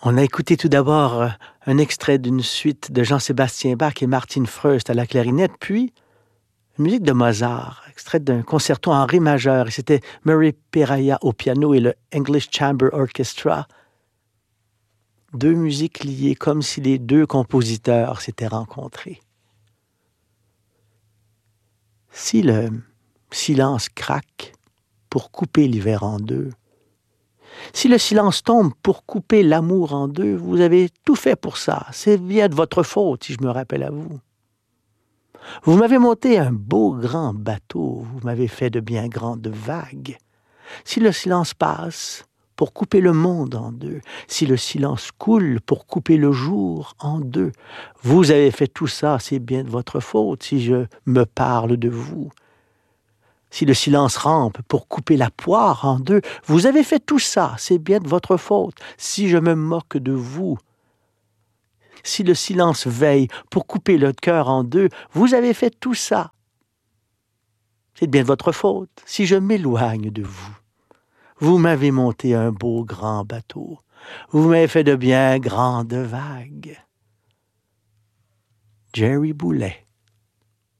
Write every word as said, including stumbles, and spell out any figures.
On a écouté tout d'abord un extrait d'une suite de Jean-Sébastien Bach et Martin Freust à la clarinette, puis une musique de Mozart, extrait d'un concerto en ré majeur. Et c'était Murray Peraya au piano et le English Chamber Orchestra. Deux musiques liées comme si les deux compositeurs s'étaient rencontrés. Si le silence craque pour couper l'hiver en deux, si le silence tombe pour couper l'amour en deux, vous avez tout fait pour ça. C'est bien de votre faute, si je me rappelle à vous. Vous m'avez monté un beau grand bateau, vous m'avez fait de bien grandes vagues. Si le silence passe pour couper le monde en deux, si le silence coule pour couper le jour en deux, vous avez fait tout ça, c'est bien de votre faute, si je me parle de vous. Si le silence rampe pour couper la poire en deux, vous avez fait tout ça, c'est bien de votre faute, si je me moque de vous. Si le silence veille pour couper le cœur en deux, vous avez fait tout ça. C'est bien de votre faute, si je m'éloigne de vous. Vous m'avez monté un beau grand bateau. Vous m'avez fait de bien grandes vagues. Jerry Boulet.